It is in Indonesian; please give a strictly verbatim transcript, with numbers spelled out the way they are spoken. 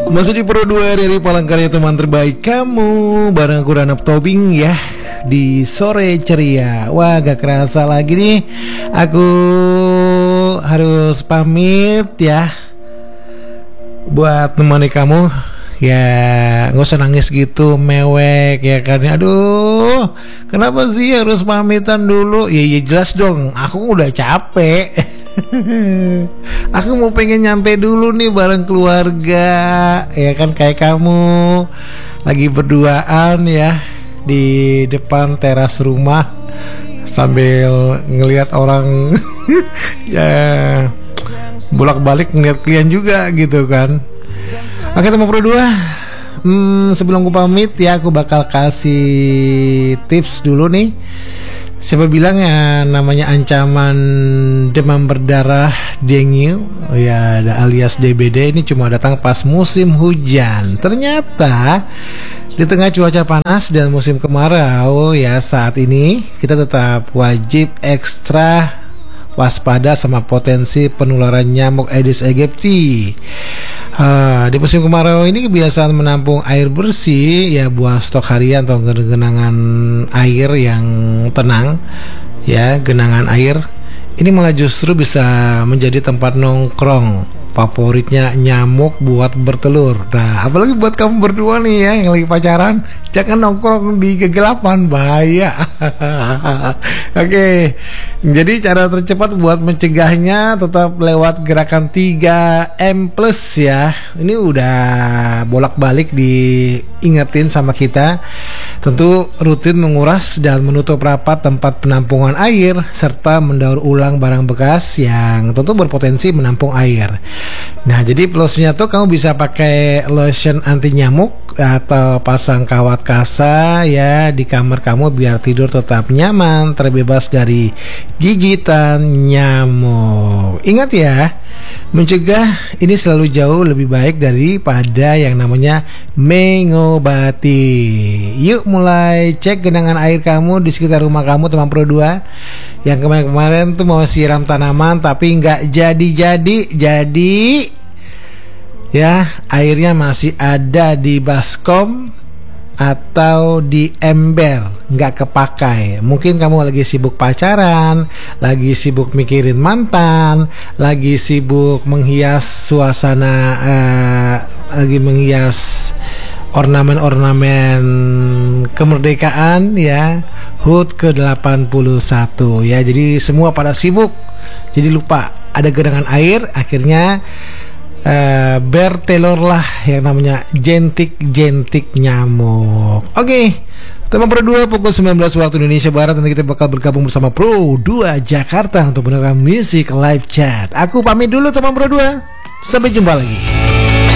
Masih di Pro dua dari Palangkaraya, teman terbaik kamu. Bareng aku Ranap Tobing ya, di sore ceria. Wah, gak kerasa lagi nih aku harus pamit ya, buat nemani kamu. Ya gak usah nangis gitu, mewek ya kan. Aduh, kenapa sih harus pamitan dulu? Ya ya jelas dong, aku udah capek. Aku mau pengen nyampe dulu nih bareng keluarga, ya kan, kayak kamu lagi berduaan ya di depan teras rumah sambil ngelihat orang ya bolak-balik ngeliat kalian juga gitu kan. Oke teman Pro dua, hmm, sebelum aku pamit ya, aku bakal kasih tips dulu nih. Siapa bilang ya namanya ancaman demam berdarah dengue ya alias D B D ini cuma datang pas musim hujan. Ternyata di tengah cuaca panas dan musim kemarau ya saat ini, kita tetap wajib ekstra waspada sama potensi penularan nyamuk Aedes aegypti. Uh, di musim kemarau ini kebiasaan menampung air bersih ya, buah stok harian atau genangan air yang tenang ya, genangan air ini malah justru bisa menjadi tempat nongkrong favoritnya nyamuk buat bertelur. Nah, apalagi buat kamu berdua nih ya yang lagi pacaran, jangan nongkrong di kegelapan, bahaya. Oke, jadi cara tercepat buat mencegahnya tetap lewat gerakan tiga M plus ya. Ini udah bolak-balik diingetin sama kita. Tentu rutin menguras dan menutup rapat tempat penampungan air serta mendaur ulang barang bekas yang tentu berpotensi menampung air. Nah, jadi plusnya tuh kamu bisa pakai lotion anti nyamuk atau pasang kawat kasa ya di kamar kamu biar tidur tetap nyaman, terbebas dari gigitan nyamuk. Ingat ya, mencegah ini selalu jauh lebih baik daripada yang namanya mengobati. Yuk mulai cek genangan air kamu di sekitar rumah kamu teman Pro dua. Yang kemarin-kemarin tuh mau siram tanaman tapi nggak jadi-jadi. Jadi ya, airnya masih ada di baskom atau di ember, nggak kepakai. Mungkin kamu lagi sibuk pacaran, lagi sibuk mikirin mantan, lagi sibuk menghias suasana, uh, lagi menghias ornamen-ornamen kemerdekaan ya, H U T ke delapan puluh satu ya. Jadi semua pada sibuk, jadi lupa ada genangan air, akhirnya Uh, bertelur lah yang namanya jentik-jentik nyamuk. Oke, okay. Teman Pro dua, pukul sembilan belas waktu Indonesia Barat nanti kita bakal bergabung bersama Pro dua Jakarta untuk menerima Music Live Chat. Aku pamit dulu teman Pro dua, sampai jumpa lagi.